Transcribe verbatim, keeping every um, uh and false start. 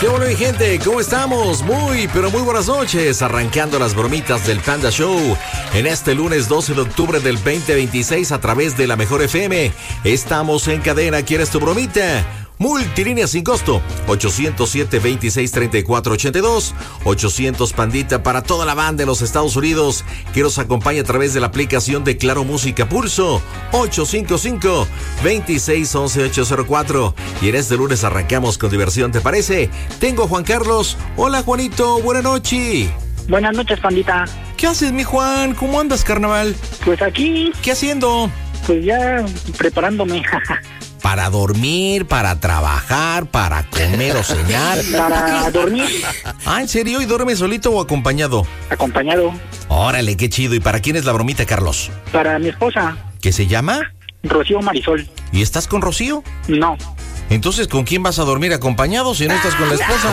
¿Qué bueno, mi gente? ¿Cómo estamos? Muy, pero muy buenas noches. Arrancando las bromitas del Panda Show en este lunes doce de octubre del veinte veintiséis a través de la Mejor F M. Estamos en cadena. ¿Quieres tu bromita? Multilínea sin costo, ochocientos siete, veintiséis, treinta y cuatro, ochenta y dos, ochocientos Pandita para toda la banda de los Estados Unidos que nos acompaña a través de la aplicación de Claro Música Pulso, ochocientos cincuenta y cinco, veintiséis, once, ochocientos cuatro. Y en este lunes arrancamos con diversión, ¿te parece? Tengo a Juan Carlos. Hola, Juanito, buenas noches. Buenas noches, Pandita. ¿Qué haces, mi Juan? ¿Cómo andas, carnaval? Pues aquí. ¿Qué haciendo? Pues ya preparándome. Para dormir, para trabajar, para comer o cenar. Para dormir. Ah, ¿en serio? ¿Y duermes solito o acompañado? Acompañado. Órale, qué chido. ¿Y para quién es la bromita, Carlos? Para mi esposa. ¿Qué se llama? Rocío Marisol. ¿Y estás con Rocío? No. Entonces, ¿con quién vas a dormir acompañado si no estás con la esposa?